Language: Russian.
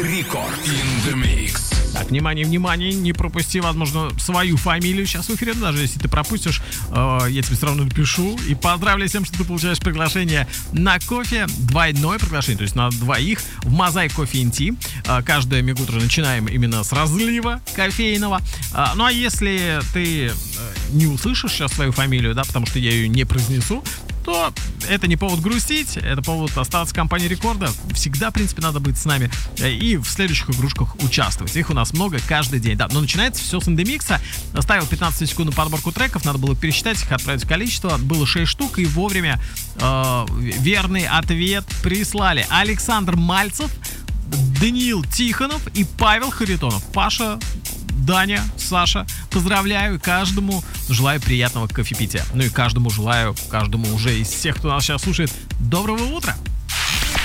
Рекорд in the Mix. Так, внимание, внимание, не пропусти, возможно, свою фамилию сейчас в эфире. Даже если ты пропустишь, я тебе все равно напишу. И поздравляю с тем, что ты получаешь приглашение на кофе. Двойное приглашение, то есть на двоих в Мозаик Кофе &Tea. Каждое миг-утро начинаем именно с разлива кофейного. Ну а если ты не услышишь сейчас свою фамилию, да, потому что я ее не произнесу, то это не повод грустить, это повод остаться в компании Рекорда. Всегда, в принципе, надо быть с нами и в следующих игрушках участвовать. Их у нас много каждый день. Да, но начинается все с индемикса. Оставил 15 секунд на подборку треков, надо было пересчитать их, отправить в количество. Было 6 штук, и вовремя верный ответ прислали Александр Мальцев, Даниил Тихонов и Павел Харитонов. Паша, Даня, Саша, поздравляю, каждому желаю приятного кофепития. Ну и каждому желаю, каждому уже из всех, кто нас сейчас слушает, доброго утра!